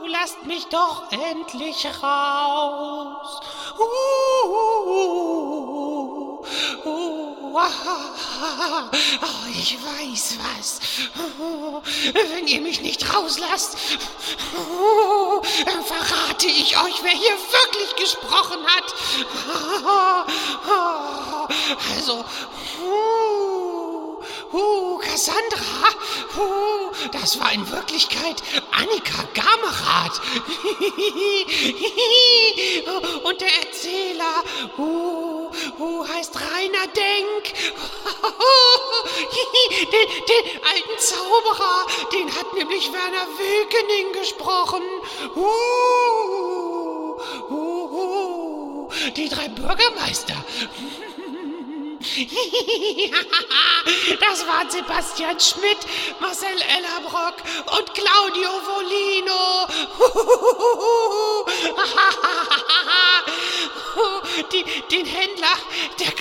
lasst mich doch endlich raus. Ich weiß was. Wenn ihr mich nicht rauslasst, dann verrate ich euch, wer hier wirklich gesprochen hat. Also, Cassandra, das war in Wirklichkeit Annika Gamerath. Und der Erzähler, heißt Rainer Denk. Den alten Zauberer, den hat nämlich Werner Wilkening gesprochen. Die 3 Bürgermeister. Das waren Sebastian Schmidt, Marcel Ellerbrock und Claudio Volino. Den Händler, der